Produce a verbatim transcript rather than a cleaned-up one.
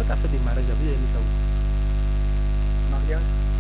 Pourquoi tu as fait des mariages? J'avais aimé ça. Mariage.